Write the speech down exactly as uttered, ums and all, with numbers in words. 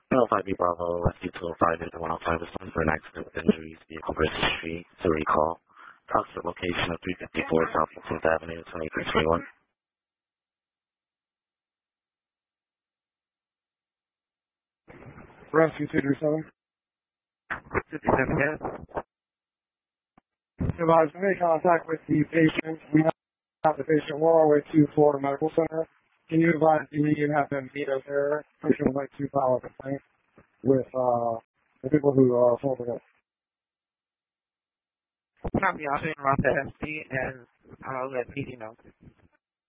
one oh five B Bravo, Rescue two oh five is the one oh five respond for an accident with injuries, vehicle Bristol Street, to recall. Approximate location of three fifty-four South fifteenth Avenue, twenty-three twenty-one. Rescue two three seven. two three seven, yes. Advise to make contact with the patient. We have the patient well our way to Florida Medical Center. Can you advise the immediate have them meet us there? Patient would like to file a complaint with uh, the people who are holding us. Copy, I'll send around to S D and I'll let P D know.